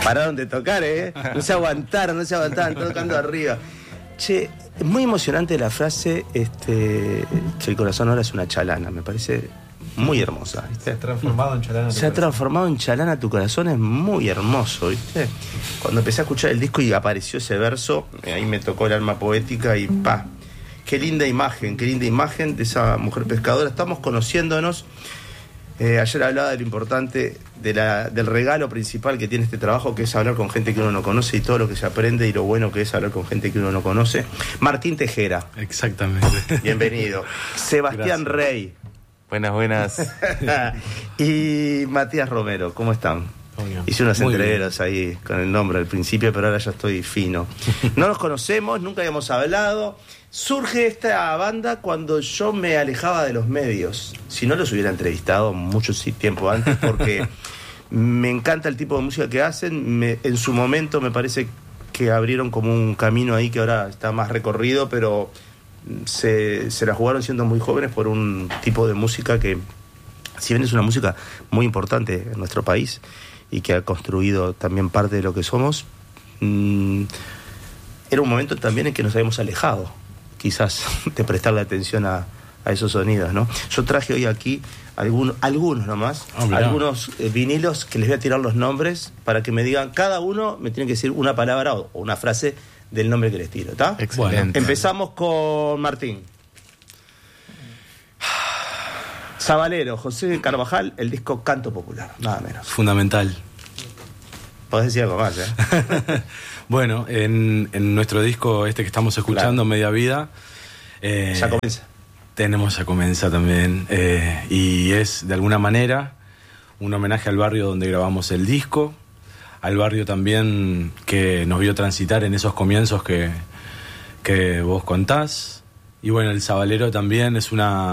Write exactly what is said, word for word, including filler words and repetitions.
Pararon de tocar, ¿eh? No se aguantaron, no se aguantaban, tocando arriba. Che, es muy emocionante la frase, este, que el corazón ahora es una chalana, me parece muy hermosa, ¿viste? Se ha transformado en chalana. Se ha transformado en chalana tu corazón, es muy hermoso, ¿viste? Cuando empecé a escuchar el disco y apareció ese verso, ahí me tocó el alma poética y pa. Qué linda imagen, qué linda imagen de esa mujer pescadora. Estamos conociéndonos. Eh, ayer hablaba de lo importante, de la, del regalo principal que tiene este trabajo, que es hablar con gente que uno no conoce y todo lo que se aprende y lo bueno que es hablar con gente que uno no conoce. Martín Tejera. Exactamente. Bienvenido. Sebastián Gracias. Rey. Buenas, buenas. Y Matías Romero, ¿cómo están? Hice unas entreveras ahí con el nombre al principio, pero ahora ya estoy fino. No nos conocemos, nunca habíamos hablado. Surge esta banda cuando yo me alejaba de los medios. Si no, los hubiera entrevistado mucho tiempo antes, porque me encanta el tipo de música que hacen. Me, en su momento me parece que abrieron como un camino ahí que ahora está más recorrido, pero se, se la jugaron siendo muy jóvenes por un tipo de música que, si bien es una música muy importante en nuestro país y que ha construido también parte de lo que somos, mmm, era un momento también en que nos habíamos alejado, quizás, de prestarle atención a, a esos sonidos, ¿no? Yo traje hoy aquí algunos, algunos nomás, oh, algunos eh, vinilos que les voy a tirar los nombres para que me digan, cada uno me tiene que decir una palabra o, o una frase del nombre que les tiro, ¿está? Excelente. Bueno, empezamos con Martín. Sabalero, José Carvajal, el disco Canto Popular, nada menos. Fundamental. Podés decir algo más, ¿eh? Bueno, en, en nuestro disco este que estamos escuchando, claro. Media Vida, eh, ya comienza. Tenemos Ya Comienza también, eh, y es de alguna manera un homenaje al barrio donde grabamos el disco, al barrio también que nos vio transitar en esos comienzos que, que vos contás. Y bueno, el Sabalero también es una